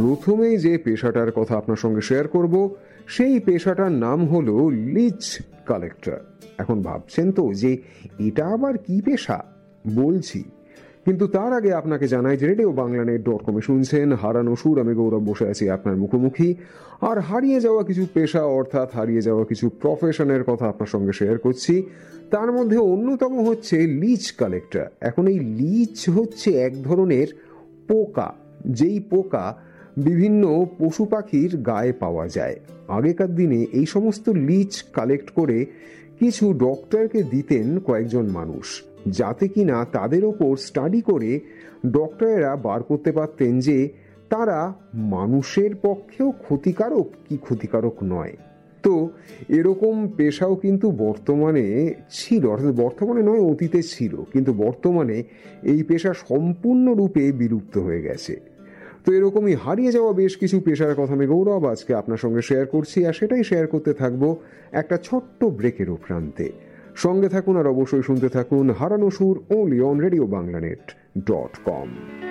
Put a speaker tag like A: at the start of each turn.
A: প্রথমেই যে পেশাটার কথা আপনার সঙ্গে শেয়ার করব সেই পেশাটার নাম হলো লিচ কালেক্টর। এখন ভাবছেন তো যে এটা আবার কি পেশা, বলছি। কিন্তু তার আগে আপনাকে জানাই যে RadioBanglaNet.com শুনছেন হারানো সুর। আমি গৌরব বসে আছি আপনার মুখোমুখি, আর হারিয়ে যাওয়া কিছু পেশা অর্থাৎ হারিয়ে যাওয়া কিছু প্রফেশনের কথা আপনার সঙ্গে শেয়ার করছি। তার মধ্যে অন্যতম হচ্ছে লিচ কালেক্টর। এখন এই লিচ হচ্ছে এক ধরনের পোকা, যেই পোকা বিভিন্ন পশু পাখির গায়ে পাওয়া যায়। আগেকার দিনে এই সমস্ত লিচ কালেক্ট করে কিছু ডক্টরকে দিতেন কয়েকজন মানুষ, যাতে কিনা তাদের ওপর স্টাডি করে ডক্টরেরা বার করতে পারতেন যে তারা মানুষের পক্ষেও ক্ষতিকারক কি ক্ষতিকারক নয়। তো এরকম পেশাও কিন্তু বর্তমানে ছিল, অর্থাৎ বর্তমানে নয় অতীতে ছিল, কিন্তু বর্তমানে এই পেশা সম্পূর্ণরূপে বিলুপ্ত হয়ে গেছে। তো এরকমই হারিয়ে যাওয়া বেশ কিছু পেশার কথা আমি গৌরব আজকে আপনার সঙ্গে শেয়ার করছি, আর সেটাই শেয়ার করতে থাকবো একটা ছোট্ট ব্রেকের প্রান্তে। সঙ্গে থাকুন আর অবশ্যই শুনতে থাকুন হারানো সুর, only on RadioBanglaNet.com।